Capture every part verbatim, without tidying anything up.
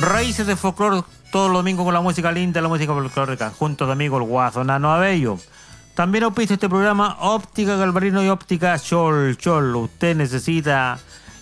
Raíces de folclore todos los domingos con la música linda, la música folclórica, junto a amigo el Guaso Nano Abello. También auspicia este programa Óptica Galvarino y Óptica Chol Chol. Usted necesita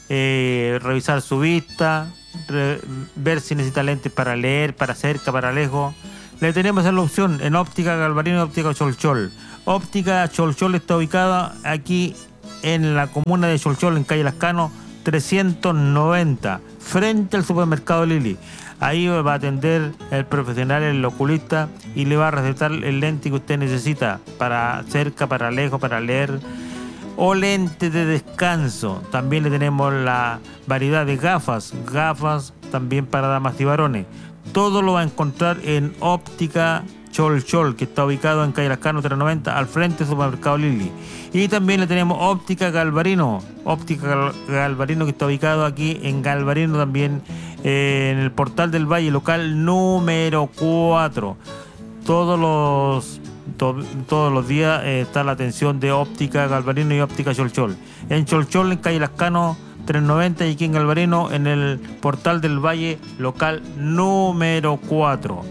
eh, revisar su vista, re, ver si necesita lentes para leer, para cerca, para lejos. Le tenemos la opción en Óptica Galvarino y Óptica Chol Chol. Óptica Chol Chol está ubicada aquí en la comuna de Chol Chol, en calle Lascano trescientos noventa, frente al supermercado Lili. Ahí va a atender el profesional, el oculista, y le va a recetar el lente que usted necesita para cerca, para lejos, para leer, o lente de descanso. También le tenemos la variedad de gafas, gafas también para damas y varones. Todo lo va a encontrar en Óptica Chol Chol, que está ubicado en calle Lascano trescientos noventa, al frente del supermercado Lili. Y también le tenemos Óptica Galvarino, Óptica Gal- Galvarino, que está ubicado aquí en Galvarino también, eh, en el Portal del Valle, local número cuatro. Todos los to- todos los días eh, está la atención de Óptica Galvarino y Óptica Chol Chol. En Chol Chol, en calle Lascano trescientos noventa, y aquí en Galvarino en el Portal del Valle, local número cuatro.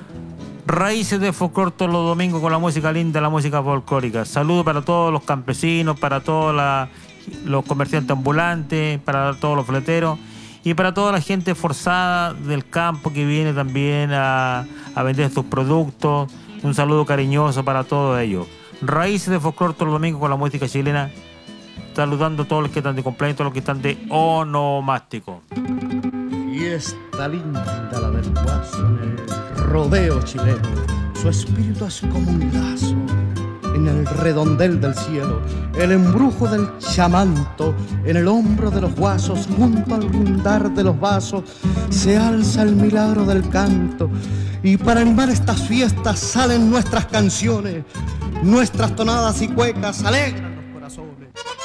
Raíces de folclore todos los domingos con la música linda, la música folclórica. Saludos para todos los campesinos, para todos la, los comerciantes ambulantes, para todos los fleteros y para toda la gente forzada del campo que viene también a, a vender sus productos. Un saludo cariñoso para todos ellos. Raíces de folclore todos los domingos con la música chilena. Saludando a todos los que están de cumpleaños, todos los que están de onomástico. Y está linda la del Guaso en el rodeo chileno. Su espíritu es como un lazo en el redondel del cielo. El embrujo del chamanto en el hombro de los guasos. Junto al rundar de los vasos se alza el milagro del canto. Y para animar estas fiestas salen nuestras canciones. Nuestras tonadas y cuecas alegran los corazones.